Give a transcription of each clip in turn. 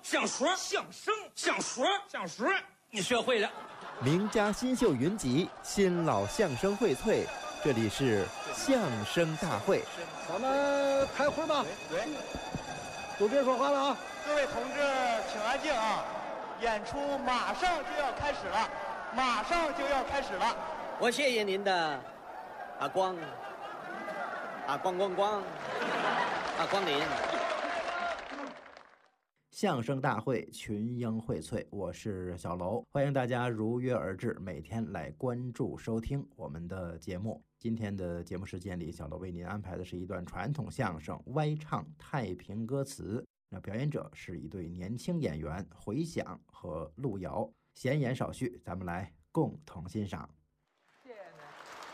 相声，相声，相声，相声，你学会了。 名家新秀云集，新老相声荟萃，这里是相声大会。 咱们开会吧。 对， 都别说话了啊！ 各位同志，请安静啊！演出马上就要开始了，马上就要开始了。 我谢谢您的光临。 相声大会群英荟萃，我是小楼，欢迎大家如约而至，每天来关注收听我们的节目。今天的节目时间里，小楼为您安排的是一段传统相声歪唱太平歌词，那表演者是一对年轻演员回响和路遥。闲言少叙，咱们来共同欣赏。 谢谢您。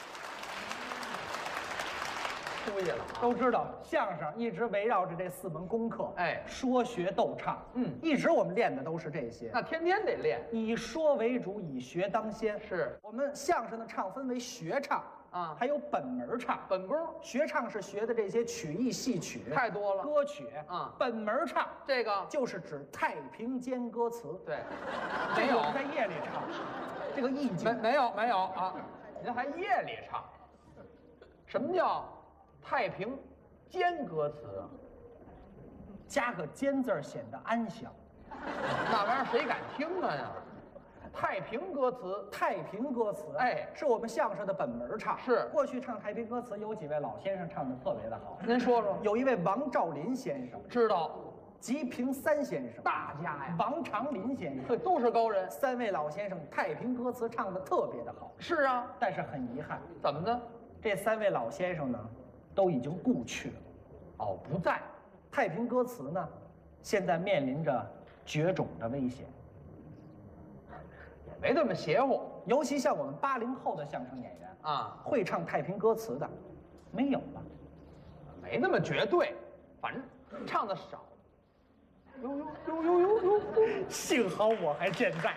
出去了啊！ 都知道相声一直围绕着这4门功课，说学逗唱，一直我们练的都是这些。 那天天得练， 以说为主，以学当先。 是我们相声的唱分为学唱啊， 还有本门唱。 本功学唱是学的这些曲艺戏曲， 太多了， 歌曲啊。 本门唱这个就是指太平间歌词。 对， 没有在夜里唱，这个意境没有啊，您还夜里唱？什么叫太平间歌词啊？ 加个间字显得安详。 那玩意儿谁敢听啊呀？太平歌词， 太平歌词，是我们相声的本门唱。 是过去唱太平歌词，有几位老先生唱的特别的好。 您说说。 有一位王兆林先生， 知道。 吉平三先生， 大家呀。 王长林先生， 这都是高人。 3位老先生太平歌词唱的特别的好。 是啊， 但是很遗憾。 怎么呢？ 这3位老先生呢，都已经故去了。 哦，不在。 太平歌词呢，现在面临着绝种的危险。 也没这么邪乎。 尤其像我们80后的相声演员啊， 会唱太平歌词的没有了。 没那么绝对，反正唱的少。呦， 幸好我还健在。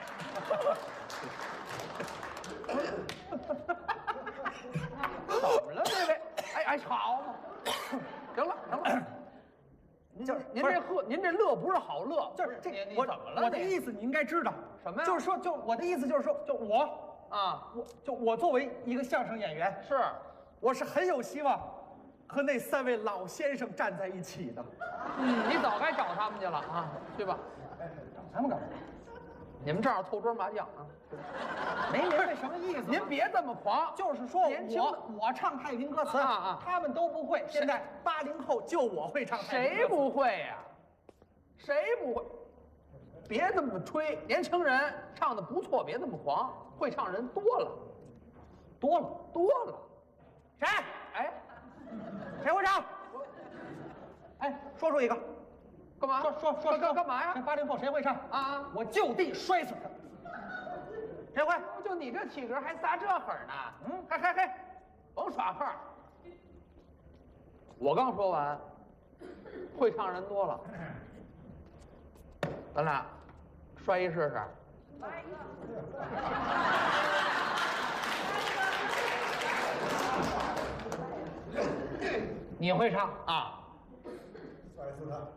怎么了，这位？哎，吵嘛！行了，您这乐不是好乐， 就是这你怎么了？ 我的意思你应该知道什么呀？ 就是说，我的意思就是说，我啊， 我作为一个相声演员，我是很有希望和那3位老先生站在一起的。 你早该找他们去了啊，对吧？ 找他们干嘛？ 你们这儿凑桌麻将啊？ 没明白什么意思？ 您别这么狂， 就是说我唱太平歌词他们都不会。现在80后就我会唱太平歌词。 谁不会呀？谁不会？别这么吹，年轻人唱的不错，别这么狂，会唱人多了。 谁？谁会唱？说出一个。 干嘛？ 说干嘛呀 ？80后谁会唱啊？我就地摔死他。谁会？ 就你这体格还撒这狠呢？嘿，甭耍横。我刚说完，会唱人多了，咱俩摔一试试。 你会唱啊？ 摔死他！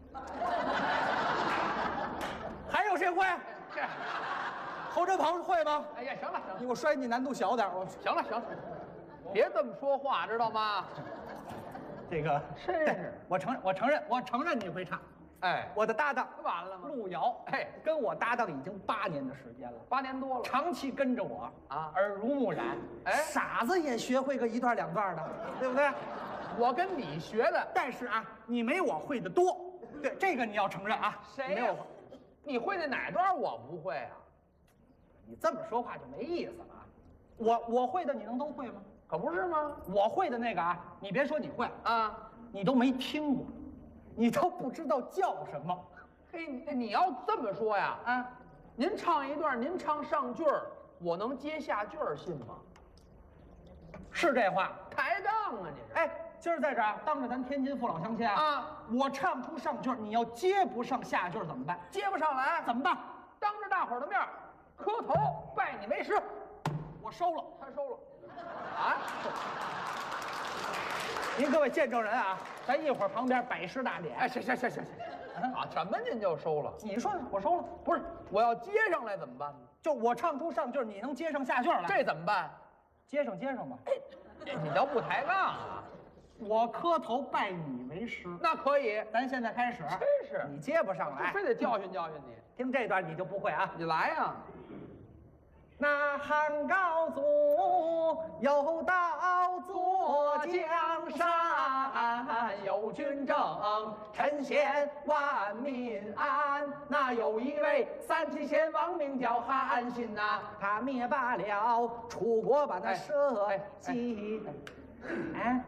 还有谁会？侯振鹏会吗？ 哎呀，行了， 你给我摔，你难度小点。 行了，别这么说话，知道吗？ 这个是， 我承认你会唱。我的搭档完了吗？ 路遥，跟我搭档已经8年的时间了 ，8年多了， 长期跟着我啊， 耳濡目染。傻子也学会个1段2段的，对不对？ 我跟你学的， 但是你没我会的多。对，这个你要承认啊。 谁没有？你会的哪段我不会啊？ 你这么说话就没意思了。我会的你能都会吗？ 可不是吗？ 我会的那个你别说你会啊， 你都没听过，你都不知道叫什么。 嘿，你要这么说呀，您唱一段，您唱上句儿，我能接下句儿，信吗？ 是这话？ 抬杠啊你！ 今儿在这儿当着咱天津父老乡亲我唱出上句，你要接不上下句怎么办？ 接不上来怎么办？ 当着大伙儿的面磕头拜你为师。 我收了， 他收了。啊！ 您各位见证人咱一会儿旁边摆师大典。 行， 啊，什么您就收了？ 你说我收了， 不是，我要接上来怎么办呢？ 就我唱出上句，你能接上下句来， 这怎么办？ 接上吧。 你叫不抬杠啊？ 我磕头拜你为师， 那可以， 咱现在开始。 真是你接不上来， 非得教训教训你。 听这段你就不会啊。 你来呀！ 那汉高祖有道坐江山，有军政，臣贤万民安。那有一位三齐贤王，名叫韩信呐，他灭罢了楚国，把那社稷。哎，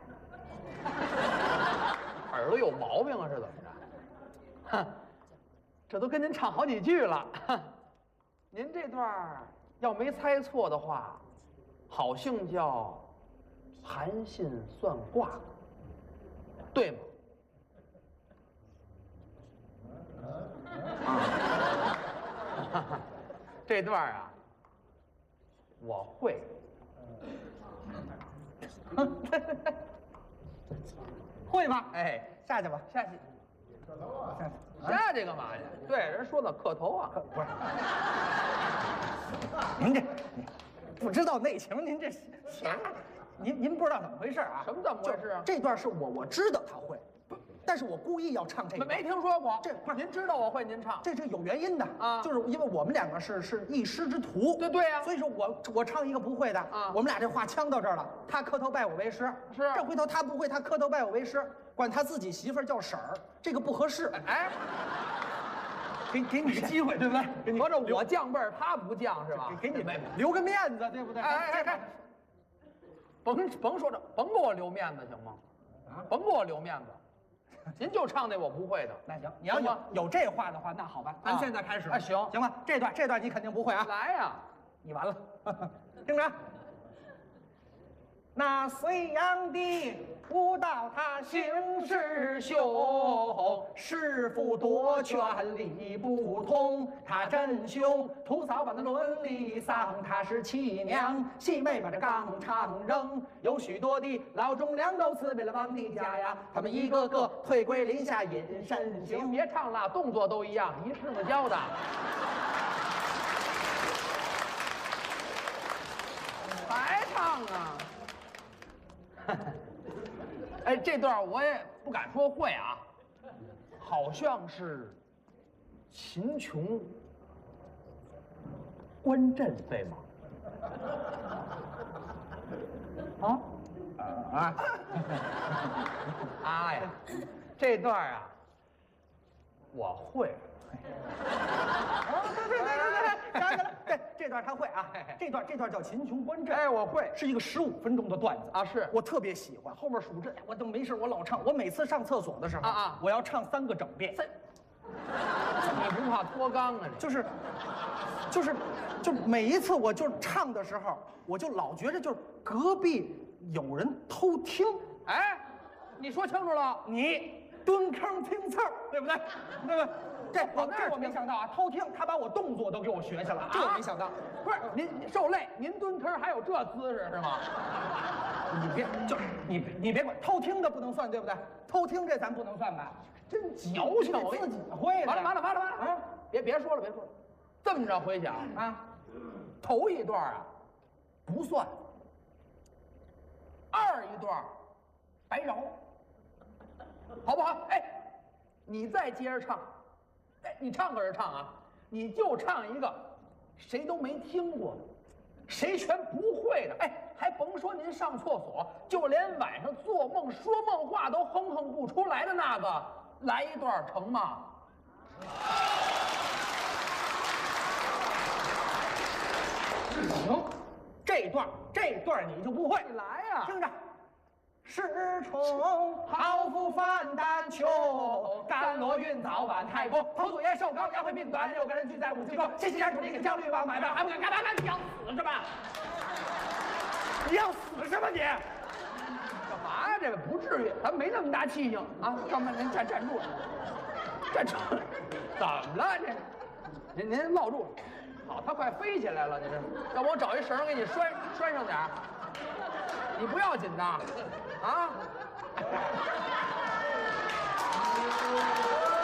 耳朵有毛病啊？是怎么着？哼，这都跟您唱好几句了。您这段要没猜错的话，好像叫韩信算卦，对吗？啊，这段啊，我会。 会吧？ 哎， 下去吧， 下去。下去干嘛去？对，人说的磕头啊， 不是。您这不知道内情，您这您不知道怎么回事啊？ 什么怎么回事啊？ 这段是我知道他会，但是我故意要唱这个。 没听说过。 这不是您知道我会，您唱。 这是有原因的啊， 就是因为我们两个是一师之徒。 对呀。 所以说我唱一个不会的啊， 我们俩这话呛到这儿了。他磕头拜我为师， 是。 这回头他不会，他磕头拜我为师，管他自己媳妇儿叫婶儿，这个不合适。 哎。 给你个机会，对不对？ 合着我降辈儿，他不降是吧？ 给你留个面子，对不对？ 哎，甭说这，甭给我留面子行吗？啊，甭给我留面子，您就唱那我不会的。 那行，你要有这话的话，那好吧，咱现在开始。 啊，行吧，这段你肯定不会啊。 来呀， 你完了，听着。那隋炀帝悟道他行事凶，弑父夺权理不通。他真凶，屠嫂把那伦理丧，他是妻娘，戏妹把这纲常扔。有许多的老忠良都辞别了王的家呀，他们一个个退归林下隐身行。 别唱了，动作都一样，一师傅教的。还唱啊？哎，这段我也不敢说会啊，好像是秦琼观阵，对吗？啊呀，这段啊，我会。 对，这段他会啊。这段叫秦琼观阵。 哎，我会， 是一个15分钟的段子啊。是我特别喜欢，后面数着，我都没事，我老唱。我每次上厕所的时候我要唱3个整遍。 你不怕脱肛啊？ 就每一次我就唱的时候，我就老觉着就是隔壁有人偷听。 哎，你说清楚了， 你蹲坑听刺儿，对不对？对吧？这我没想到啊，偷听，他把我动作都给我学下了，这我没想到。 不是您受累，您蹲坑还有这姿势是吗？ 你别管，偷听的不能算，对不对？偷听这咱不能算吧？ 真矫情， 我自己会。 完了啊！别说了，这么着回想啊，头一段啊不算，2一段白饶，好不好？哎，你再接着唱。哎，你唱可是唱啊，你就唱一个谁都没听过的，谁全不会的。哎，还甭说您上厕所，就连晚上做梦说梦话都哼不出来的那个，来一段成吗？ 行，这段你就不会。 你来呀， 听着。恃宠好富范丹丘，甘罗运早晚太过，头祖爷寿高，杨辉命短，6个人聚在5七沟，西西山主力给焦虑王买卖，还不敢干，你要死是吧？你要死是吧你？ 干嘛呀？这个不至于，咱没那么大气性啊！干嘛？您站住！站住！怎么了？这您落住了。好，他快飞起来了，你这，要不我找一绳给你拴上点儿。你不要紧的，啊！